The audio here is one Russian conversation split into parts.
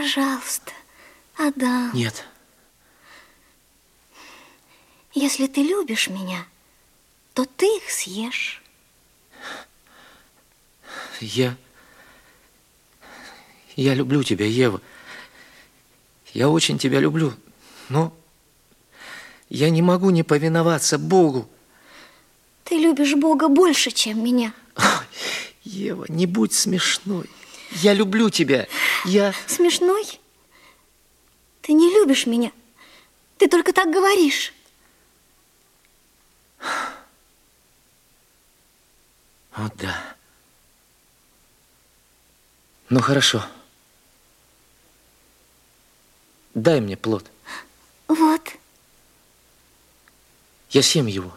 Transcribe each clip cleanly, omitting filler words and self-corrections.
Пожалуйста, Адам. Нет. Если ты любишь меня, то ты их съешь. Я люблю тебя, Ева. Я очень тебя люблю, но я не могу не повиноваться Богу. Ты любишь Бога больше, чем меня. Ой, Ева, не будь смешной. Я люблю тебя. Смешной? Ты не любишь меня. Ты только так говоришь. Вот да. Ну, хорошо. Дай мне плод. Вот. Я съем его.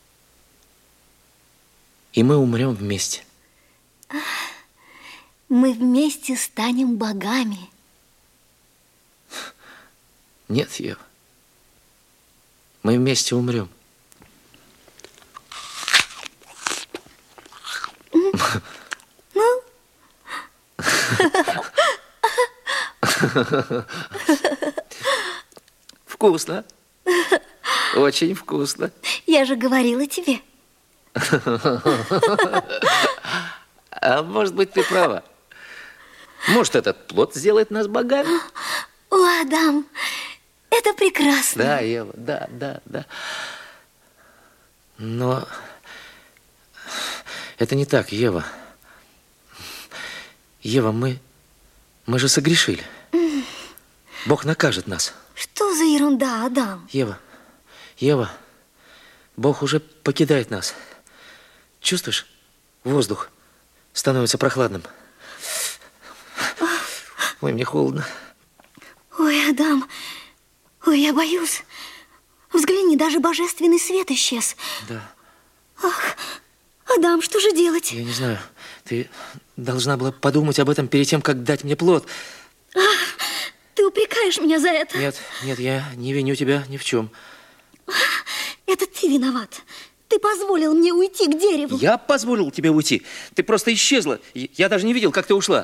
И мы умрем вместе. Мы вместе станем богами. Нет, Ева. Мы вместе умрем. Ну? Вкусно. Очень вкусно. Я же говорила тебе. А может быть, ты права. Может, этот плод сделает нас богами? О, Адам, это прекрасно. Да, Ева, да. Но это не так, Ева. Ева, мы же согрешили. Бог накажет нас. Что за ерунда, Адам? Ева, Бог уже покидает нас. Чувствуешь? Воздух становится прохладным. Ой, мне холодно. Ой, Адам, ой, я боюсь. Взгляни, даже божественный свет исчез. Да. Ах, Адам, что же делать? Я не знаю. Ты должна была подумать об этом перед тем, как дать мне плод. Ты упрекаешь меня за это? Нет, я не виню тебя ни в чем. Это ты виноват. Ты позволил мне уйти к дереву. Я позволил тебе уйти. Ты просто исчезла. Я даже не видел, как ты ушла.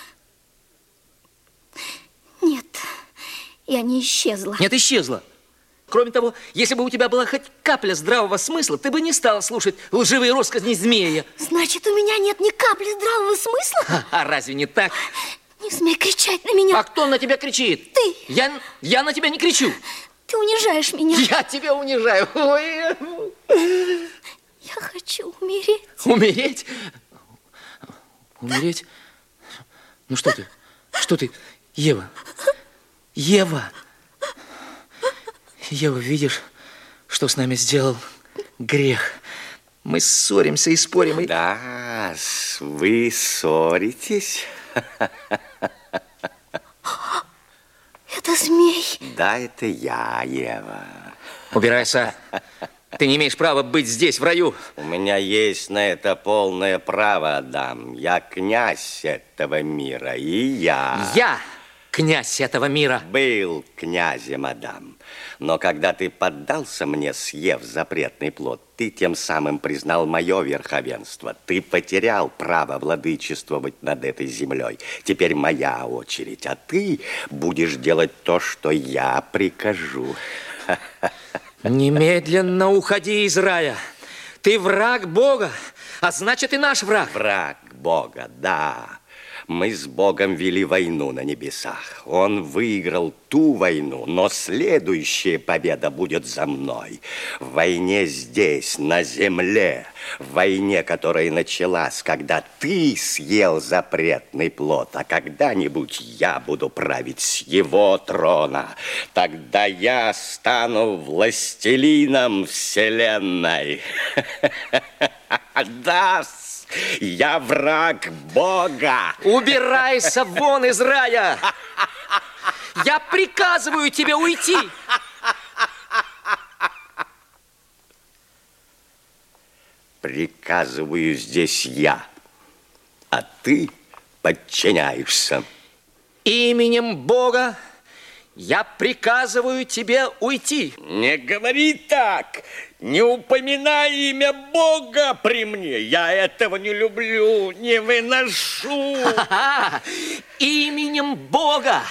Нет, я не исчезла. Нет, исчезла. Кроме того, если бы у тебя была хоть капля здравого смысла, ты бы не стала слушать лживые россказни змея. Значит, у меня нет ни капли здравого смысла? А разве не так? Не смей кричать на меня. А кто на тебя кричит? Ты. Я на тебя не кричу. Ты унижаешь меня. Я тебя унижаю. Ой. Я хочу умереть. Умереть? Умереть? Ну что ты? Что ты? Ева. Ева, видишь, что с нами сделал грех? Мы ссоримся и спорим. И... Да, вы ссоритесь? Это змей. Да, это я, Ева. Убирайся. Ты не имеешь права быть здесь, в раю. У меня есть на это полное право, Адам. Я князь этого мира, и Я князь этого мира. Был князем, Адам. Но когда ты поддался мне, съев запретный плод, ты тем самым признал мое верховенство. Ты потерял право владычествовать над этой землей. Теперь моя очередь, а ты будешь делать то, что я прикажу. Немедленно уходи из рая. Ты враг Бога, а значит и наш враг. Враг Бога, да. Мы с Богом вели войну на небесах. Он выиграл ту войну, но следующая победа будет за мной. В войне здесь, на земле. В войне, которая началась, когда ты съел запретный плод, а когда-нибудь я буду править с его трона. Тогда я стану властелином вселенной. Да, я враг Бога. Убирайся вон из рая. Я приказываю тебе уйти. Приказываю здесь я, а ты подчиняешься. Именем Бога я приказываю тебе уйти. Не говори так. Не упоминай имя Бога при мне. Я этого не люблю, не выношу. Именем Бога